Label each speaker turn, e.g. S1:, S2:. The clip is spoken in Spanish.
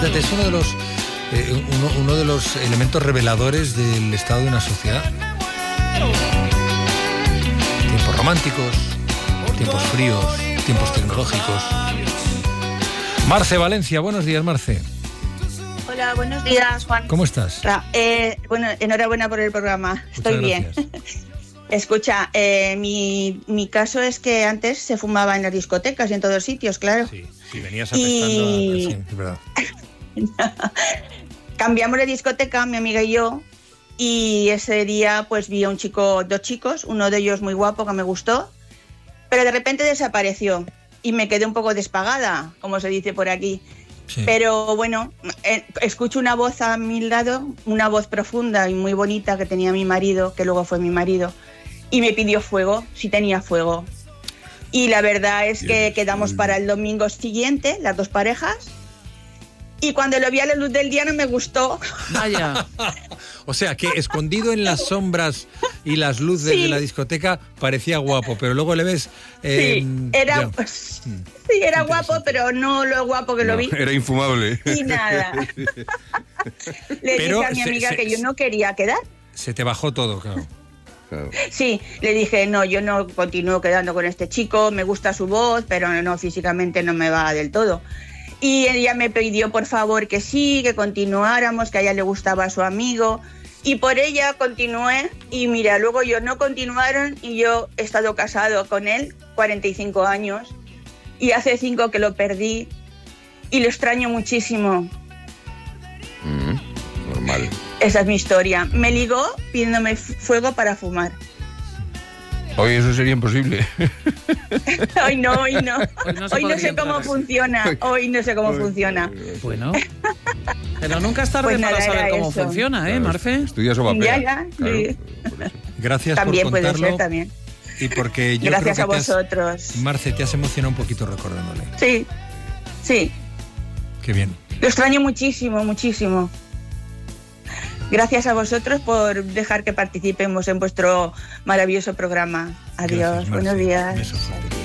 S1: Es uno de los elementos reveladores del estado de una sociedad. Tiempos románticos, tiempos fríos, tiempos tecnológicos. Marce Valencia, buenos días, Marce.
S2: Hola, buenos días, Juan.
S1: ¿Cómo estás?
S2: Bueno, enhorabuena por el programa. Estoy bien. Escucha, mi caso es que antes se fumaba en las discotecas y en todos sitios, claro.
S1: Sí, venías apestando sí, es verdad.
S2: Cambiamos de discoteca, mi amiga y yo, y ese día pues vi a dos chicos, uno de ellos muy guapo que me gustó, pero de repente desapareció y me quedé un poco despagada, como se dice por aquí. Sí. Pero bueno, escucho una voz a mi lado, una voz profunda y muy bonita que tenía mi marido, que luego fue mi marido, y me pidió fuego, si tenía fuego. Y la verdad es que quedamos para el domingo siguiente, las dos parejas, y cuando lo vi a la luz del día no me gustó.
S3: Vaya.
S1: O sea, que escondido en las sombras y las luces de la discoteca parecía guapo, pero luego le ves...
S2: era guapo, pero no lo guapo que lo vi.
S4: Era infumable.
S2: Y nada. Le dije a mi amiga que yo no quería quedar.
S1: Se te bajó todo, claro.
S2: Sí, le dije, no, yo no continúo quedando con este chico, me gusta su voz, pero no, físicamente no me va del todo. Y ella me pidió, por favor, que sí, que continuáramos, que a ella le gustaba a su amigo. Y por ella continué. Y mira, luego ellos no continuaron y yo he estado casado con él 45 años. Y hace 5 que lo perdí. Y lo extraño muchísimo.
S4: Normal.
S2: Esa es mi historia. Me ligó pidiéndome fuego para fumar.
S4: Hoy eso sería imposible.
S2: Hoy no. Hoy no sé cómo funciona. Hoy no sé cómo funciona.
S3: Bueno. Pero nunca es tarde para saber cómo funciona, ¿eh, Marfe?
S4: Estudia sopapea.
S2: Ya.
S4: Claro,
S2: Sí.
S1: Gracias
S2: también
S1: por contarlo.
S2: Puede ser, también.
S1: Y porque yo
S2: gracias
S1: creo que
S2: a vosotros.
S1: Marce, te has emocionado un poquito recordándole.
S2: Sí.
S1: Qué bien.
S2: Lo extraño muchísimo. Gracias a vosotros por dejar que participemos en vuestro maravilloso programa. Adiós, gracias, buenos días.
S1: Beso fuerte.